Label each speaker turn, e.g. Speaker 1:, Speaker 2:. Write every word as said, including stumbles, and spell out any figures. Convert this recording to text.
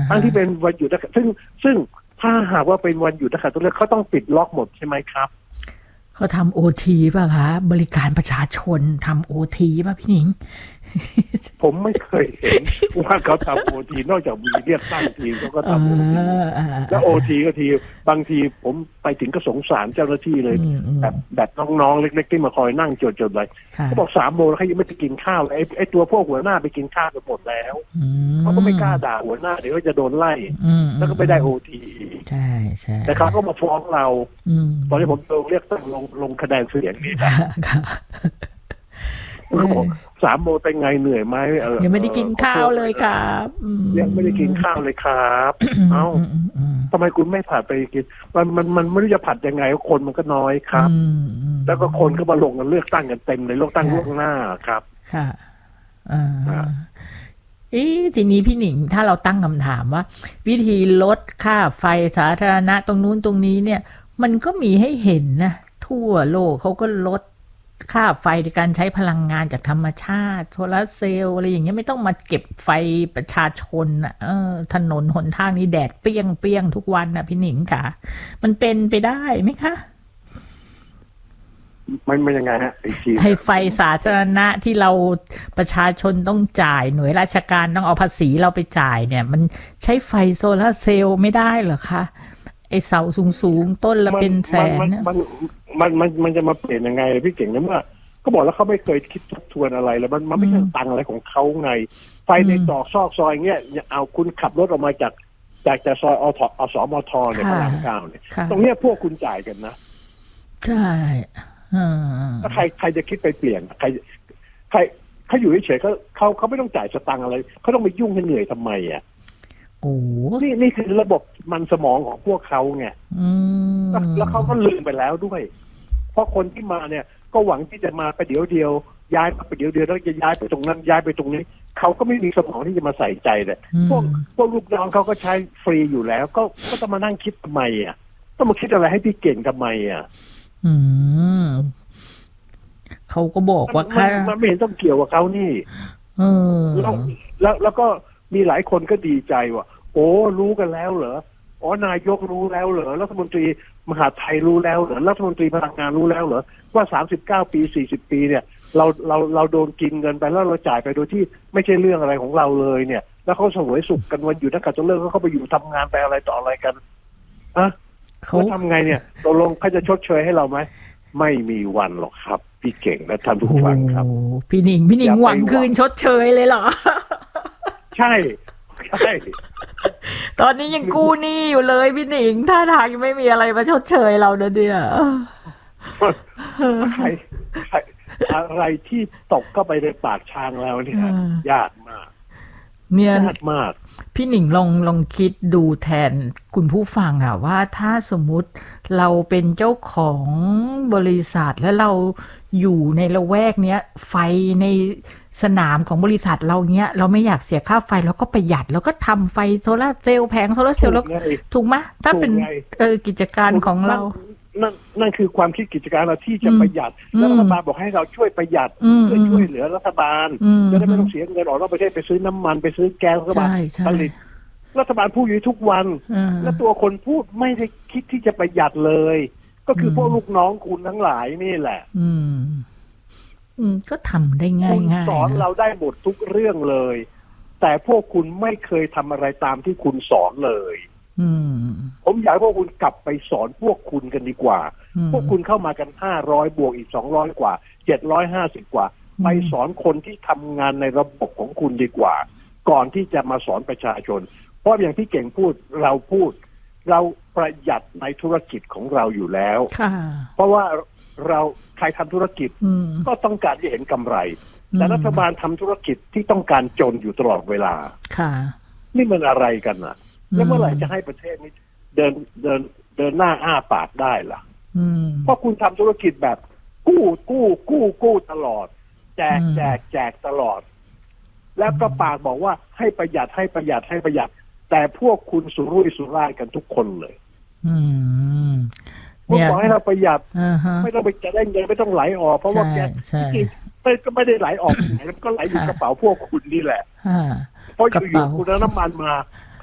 Speaker 1: ทั้งที่เป็นวันหยุดซึ่งซึ่งถ้าหากว่าเป็นวันหยุดนะคะตัวเลขเขาต้องปิดล็อกหมดใช่ไหมครับ
Speaker 2: เขาทำโอทีป่ะคะบริการประชาชนทำโอทีป่ะพี่หนิง
Speaker 1: ผมไม่เคยเห็นว่าเขาทำโอทีนอกจากมีเรียกตั้งทีเขาก็ทำโอทีแล้วโอทีก็ทีบางทีผมไปถึงก็สงสารเจ้าหน้าที่เลยแบบแบบน้องๆเล็กๆที่มาคอยนั่งจดๆเลยเขาบอกสามโมงแล้วเขายังไม่ไปกินข้าวไอ้ไอ้ตัวพวกหัวหน้าไปกินข้าวกันหมดแล้วเขาก็ไม่กล้าด่าหัวหน้าเดี๋ยวก็จะโดนไล่แล้วก็ไม่ได้โอที
Speaker 2: ใช่ใช่
Speaker 1: แต่เขาก็มาฟ้องเราตอนนี้ผมโดนเรียกตั้งลงลงคะแนนเสียงนี่นะเขาบอกสามโมงเป็นไงเหนื่อยไหม
Speaker 2: ยังไม่ได้กินข้าวเลยครับ
Speaker 1: ยังไม่ได้กินข้าวเลยครับเอ้าทำไมคุณไม่ผัดไปกินมันมันมันไม่รู้จะผัดยังไงคนมันก็น้อยครับแล้วก็คนก็มาลงกันเลือกตั้งกันเต็มเลยเลือกตั้งล่วงหน้าครับ
Speaker 2: ค่ะอ่าเอ๊ะทีนี้พี่หนิงถ้าเราตั้งคำถามว่าวิธีลดค่าไฟสาธารณะตรงนู้นตรงนี้เนี่ยมันก็มีให้เห็นนะทั่วโลกเขาก็ลดค่าไฟในการใช้พลังงานจากธรรมชาติโซลาร์เซลล์อะไรอย่างเงี้ยไม่ต้องมาเก็บไฟประชาชนอ่ะเออถนนหนทางนี้แดดเปรี้ยงเปรี้ยงทุกวันน่ะพี่หนิงค่ะมันเป็นไปได้ไหมคะ
Speaker 1: มันมันยังไงฮะ
Speaker 2: ให้ไฟสาธารณะที่เราประชาชนต้องจ่ายหน่วยราชการต้องเอาภาษีเราไปจ่ายเนี่ยมันใช้ไฟโซลาร์เซลล์ไม่ได้เหรอคะไอเสาสูงๆต้นละเป็นแสน
Speaker 1: มันมันมันมันจะมาเปลี่ยนยังไงพี่เก่งนะเมื่อเขาบอกแล้วเขาไม่เคยคิดทบทวนอะไรแล้วมันมันไม่ใช่ตังอะไรของเขาไงไฟในตอกซอกซอยเงี้ยเอาคุณขับรถออกมาจากจากจากซอยอทอสมทเนี่ยพระรามเก้าเนี่ยตรงเนี้ยพวกคุณจ่ายกันนะ
Speaker 2: ใช่
Speaker 1: ถ้าใครใครจะคิดไปเปลี่ยนใครใครเขาอยู่เฉยๆเขาเขาเขาไม่ต้องจ่ายสตังอะไรเขาต้องไปยุ่งให้เหนื่อยทำไมอ่ะ
Speaker 2: โอ้
Speaker 1: นี่นี่คือระบบมันสมองของพวกเขาไงแล้วเขาก็ลืมไปแล้วด้วยเพราะคนที่มาเนี่ยก็หวังที่จะมาไปเดี๋ยวเดียวย้ายไปเดี๋ยวเดียวแล้วจะย้ายไปตรงนั้นย้ายไปตรงนี้เขาก็ไม่มีสมองที่จะมาใส่ใจเลยพวกพวกลูกน้องเขาก็ใช้ฟรีอยู่แล้วก็ก็ต้องมานั่งคิดทำไมอ่ะต้องมาคิดอะไรให้พี่เก่งทำไมอ่ะ
Speaker 2: อืมเขาก็บอกว่าค่า
Speaker 1: มันไม่เห็นต้องเกี่ยวกับเขานี่
Speaker 2: เออ
Speaker 1: แล้วแล้วแล้วก็มีหลายคนก็ดีใจว่าโอ้รู้กันแล้วเหรออ๋อนายกรู้แล้วเหรอรัฐมนตรีมหาดไทยรู้แล้วเหรอรัฐมนตรีพลังงานรู้แล้วเหรอว่าสามสิบเก้าปีสี่สิบปีเนี่ยเราเราเราโดนกินเงินไปแล้วเราจ่ายไปโดยที่ไม่ใช่เรื่องอะไรของเราเลยเนี่ยแล้วเขาเสวยสุขกันวันอยู่นักการจะเลิกเขาไปอยู่ทำงานไปอะไรต่ออะไรกันอะเขาทำไงเนี่ยตกลงเขาจะชดเชยให้เราไหมไม่มีวันหรอกครับพี่เก่งและท่านผู้ฟังครับ
Speaker 2: พี่หนิงพี่หนิงหวังคืนชดเชยเลยเหรอ
Speaker 1: ใช่ใช่
Speaker 2: ตอนนี้ยังกู้หนี้อยู่เลยพี่หนิงท่าทางยังไม่มีอะไรมาชดเชยเราเด้อเดีย
Speaker 1: ใครใครอะไรที่ตกเข้าไปในปากช้างแล้วเนี่ยยากมาก
Speaker 2: เนี่ย
Speaker 1: ยากมาก
Speaker 2: พี่หนิงลองลองคิดดูแทนคุณผู้ฟังอะว่าถ้าสมมุติเราเป็นเจ้าของบริษัทและเราอยู่ในละแวกเนี้ยไฟในสนามของบริษัทเราเนี้ยเราไม่อยากเสียค่าไฟเราก็ประหยัดแล้วก็ทำไฟโซลาร์เซลล์แผงโซลาร์เซลล์แล้วถูกไหมถ้าเป็นเออกิจการของเรา
Speaker 1: นั่นนั่นคือความคิดกิจการเราที่จะประหยัดแล้วรัฐบาลบอกให้เราช่วยประหยัดเพื่อช่วยเหลือรัฐบาลจะได้ไม่ต้องเสียเงินออกนอกประเทศไปซื้อน้ำมันไปซื้อแก๊สรัฐบาลผลิตรัฐบาลพูดอยู่ทุกวันและตัวคนพูดไม่ได้คิดที่จะประหยัดเลยก็คือพวกลูกน้องคุณทั้งหลายนี่แหละ
Speaker 2: อืมอืมก็ทำได้ง่ายง่าย
Speaker 1: สอนเราได้หมดทุกเรื่องเลยแต่พวกคุณไม่เคยทำอะไรตามที่คุณสอนเลยผมอยากให้พวกคุณกลับไปสอนพวกคุณกันดีกว่าพวกคุณเข้ามากันห้าร้อยบวกอีกสองร้อยกว่าเจ็ดร้อยห้าสิบกว่าไปสอนคนที่ทำงานในระบบของคุณดีกว่าก่อนที่จะมาสอนประชาชนเพราะอย่างที่เก่งพูดเราพูดเราประหยัดในธุรกิจของเราอยู่แล้วเพราะว่าเราใครทำธุรกิจก็ต้องการจะเห็นกำไรแต่รัฐบาลทำธุรกิจที่ต้องการจนอยู่ตลอดเวลานี่มันอะไรกันอ่ะแล้วเมื่อไหร่จะให้ประเทศนี้เดินเดินเดินหน้าอ้าปากได้ล่ะเพราะคุณทำธุรกิจแบบกู้กู้กู้กู้ตลอดแจกแจกแจกตลอดแล้วก็ปากบอกว่าให้ประหยัดให้ประหยัดให้ประหยัดแต่พวกคุณสุรุ่ยสุร่ายกันทุกคนเลยผมบอกให้เราประหยัดไม่ต้องไปจะได้เงินไม่ต้องไหลออกเพราะว่าแกจริงๆก็ไม่ได้ไหลออกไหนแล้วก็ไหลอยู่กระเป๋าพวกคุณนี่แหละเพราะอยู่ๆคุณเอาน้ำมันมา